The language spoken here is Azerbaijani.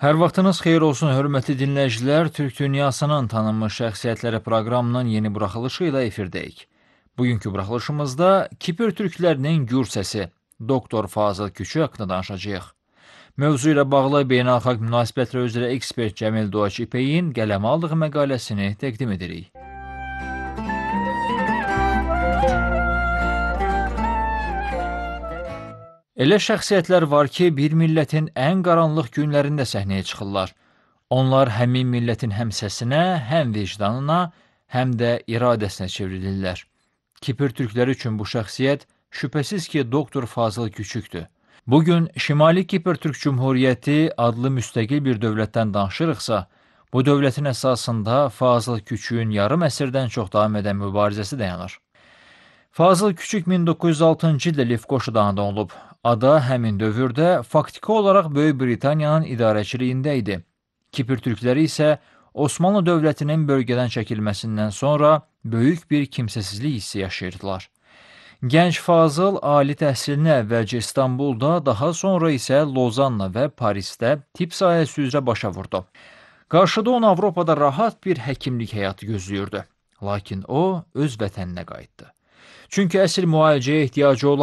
Hər vaxtınız xeyir olsun, hörmətli dinləyicilər. Türk dünyasının tanınmış şəxsiyyətləri proqramının yeni buraxılışı ilə efirdəyik. Bugünkü buraxılışımızda Kipr türklərinin gür səsi, Doktor Fazıl Küçük haqqında danışacağıq. Mövzu ilə bağlı beynəlxalq münasibətlər üzrə ekspert Cəmil Doğaç İpəyin qələmə aldığı məqaləsini təqdim edirik. Elə şəxsiyyətlər var ki, bir millətin ən qaranlıq günlərində səhnəyə çıxırlar. Onlar həmin millətin həm səsinə, həm vicdanına, həm də iradəsinə çevrilirlər. Kipr türkləri üçün bu şəxsiyyət şübhəsiz ki, Doktor Fazıl Küçükdür. Bugün Şimali Kipr Türk Cümhuriyyəti adlı müstəqil bir dövlətdən danışırıqsa, bu dövlətin əsasında Fazıl Küçükün yarım əsrdən çox davam edən mübarizəsi dayanır. Fazıl Küçük 1906-cı ildə Lefkoşada anadan olub. Ada həmin dövrdə faktiki olaraq Böyük Britaniyanın idarəçiliyində idi. Kipr türkləri isə Osmanlı dövlətinin bölgədən çəkilməsindən sonra böyük bir kimsəsizlik hissi yaşayırdılar. Gənc Fazıl ali təhsilini əvvəlcə İstanbulda, daha sonra isə Lozanna və Parisdə tibb sahəsi üzrə başa vurdu. Qarşıda onu Avropada rahat bir həkimlik həyatı gözləyirdi. Lakin o öz vətəninə qayıtdı. Çünki əsl müalicəyə ehtiyacı olan